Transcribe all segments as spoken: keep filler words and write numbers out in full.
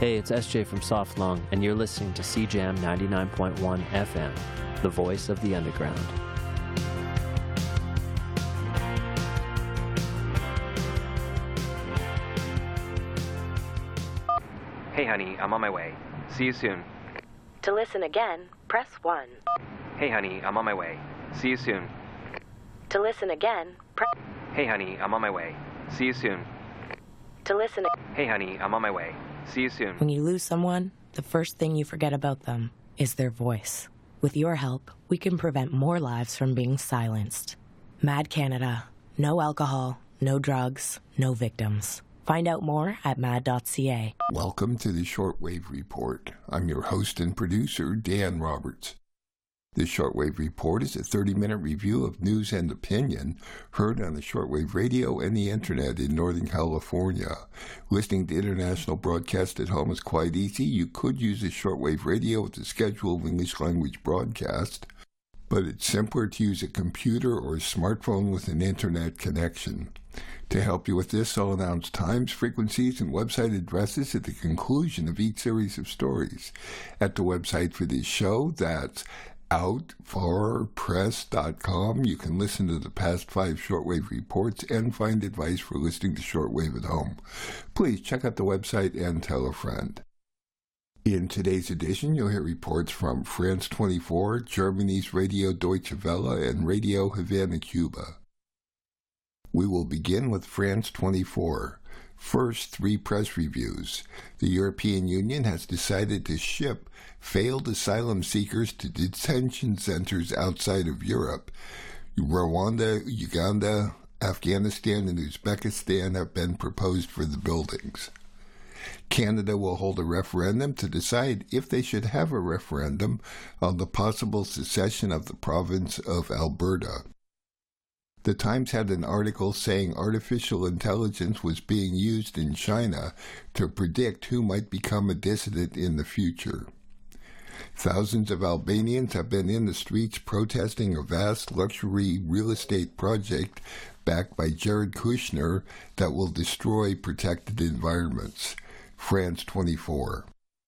Hey, it's S J from Soft Lung, and you're listening to C Jam ninety-nine point one F M, the voice of the underground. Hey honey, I'm on my way. See you soon. To listen again, press one. Hey honey, I'm on my way. See you soon. To listen again, press... Hey honey, I'm on my way. See you soon. To listen... Hey honey, I'm on my way. See you soon. When you lose someone, the first thing you forget about them is their voice. With your help, we can prevent more lives from being silenced. Mad Canada. No alcohol, no drugs, no victims. Find out more at mad dot c a. Welcome to the Shortwave Report. I'm your host and producer, Dan Roberts. The Shortwave Report is a thirty-minute review of news and opinion heard on the shortwave radio and the internet in Northern California. Listening to international broadcast at home is quite easy. You could use a shortwave radio with a scheduled English language broadcast, but it's simpler to use a computer or a smartphone with an internet connection. To help you with this, I'll announce times, frequencies, and website addresses at the conclusion of each series of stories. At the website for this show, that's out for press dot com. You can listen to the past five shortwave reports and find advice for listening to shortwave at home. Please check out the website and tell a friend. In today's edition, you'll hear reports from France twenty-four, Germany's Radio Deutsche Welle, and Radio Havana, Cuba. We will begin with France twenty-four. First, three press reviews. The European Union has decided to ship failed asylum seekers to detention centers outside of Europe. Rwanda, Uganda, Afghanistan, and Uzbekistan have been proposed for the buildings. Canada will hold a referendum to decide if they should have a referendum on the possible secession of the province of Alberta. The Times had an article saying artificial intelligence was being used in China to predict who might become a dissident in the future. Thousands of Albanians have been in the streets protesting a vast luxury real estate project backed by Jared Kushner that will destroy protected environments. France twenty-four.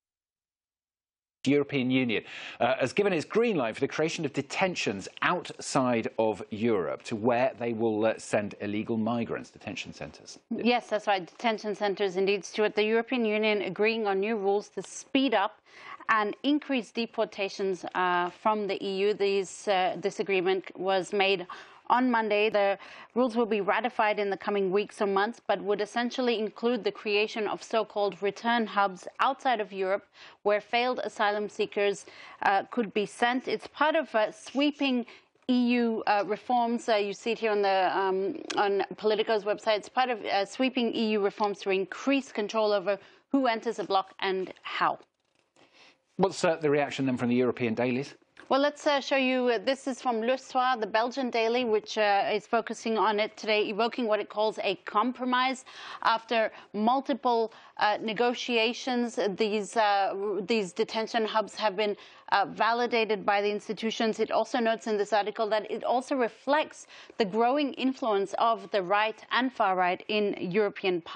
The European Union uh, has given its green light for the creation of detentions outside of Europe to where they will uh, send illegal migrants, detention centres. Yes, that's right, detention centres indeed, Stuart. The European Union agreeing on new rules to speed up and increase deportations uh, from the E U. These, uh, this agreement was made on Monday. The rules will be ratified in the coming weeks or months, but would essentially include the creation of so-called return hubs outside of Europe where failed asylum seekers uh, could be sent. It's part of uh, sweeping E U uh, reforms. Uh, you see it here on the um, on Politico's website. It's part of uh, sweeping E U reforms to increase control over who enters a bloc and how. What's uh, the reaction then from the European dailies? Well, let's uh, show you, uh, this is from Le Soir, the Belgian daily, which uh, is focusing on it today, evoking what it calls a compromise. After multiple uh, negotiations, these, uh, these detention hubs have been uh, validated by the institutions. It also notes in this article that it also reflects the growing influence of the right and far right in European politics.